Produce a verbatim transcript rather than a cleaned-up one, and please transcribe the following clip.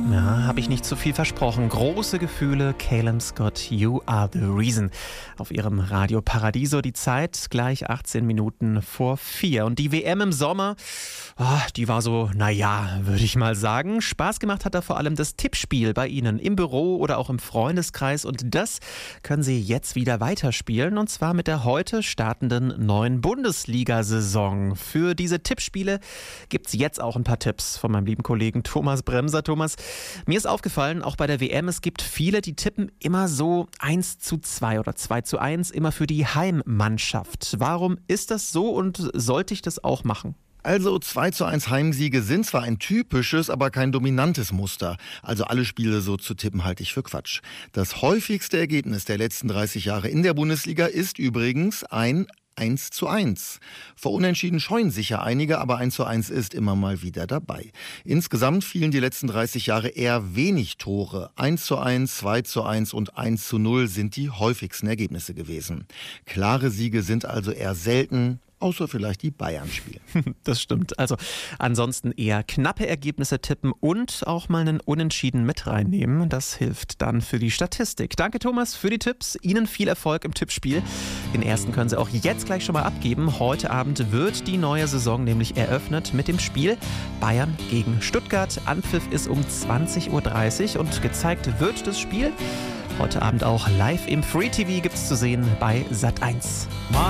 Ja, habe ich nicht zu viel versprochen. Große Gefühle, Calum Scott, You Are the Reason. Auf ihrem Radio Paradiso die Zeit gleich achtzehn Minuten vor vier. Und die W M im Sommer, oh, die war so, naja, würde ich mal sagen. Spaß gemacht hat da vor allem das Tippspiel bei Ihnen im Büro oder auch im Freundeskreis. Und das können Sie jetzt wieder weiterspielen. Und zwar mit der heute startenden neuen Bundesliga-Saison. Für diese Tippspiele gibt es jetzt auch ein paar Tipps von meinem lieben Kollegen Thomas Bremser. Thomas, mir ist aufgefallen, auch bei der W M, es gibt viele, die tippen immer so eins zu zwei oder zwei zu eins, immer für die Heimmannschaft. Warum ist das so und sollte ich das auch machen? Also zwei zu eins Heimsiege sind zwar ein typisches, aber kein dominantes Muster. Also alle Spiele so zu tippen halte ich für Quatsch. Das häufigste Ergebnis der letzten dreißig Jahre in der Bundesliga ist übrigens ein eins zu eins. Vor Unentschieden scheuen sicher einige, aber eins zu eins ist immer mal wieder dabei. Insgesamt fielen die letzten dreißig Jahre eher wenig Tore. eins zu eins, zwei zu eins und eins zu null sind die häufigsten Ergebnisse gewesen. Klare Siege sind also eher selten, außer vielleicht die Bayern spielen. Das stimmt. Also ansonsten eher knappe Ergebnisse tippen und auch mal einen Unentschieden mit reinnehmen. Das hilft dann für die Statistik. Danke Thomas für die Tipps. Ihnen viel Erfolg im Tippspiel. Den ersten können Sie auch jetzt gleich schon mal abgeben. Heute Abend wird die neue Saison nämlich eröffnet mit dem Spiel Bayern gegen Stuttgart. Anpfiff ist um zwanzig Uhr dreißig und gezeigt wird das Spiel heute Abend auch live im Free T V, gibt es zu sehen bei Sat eins.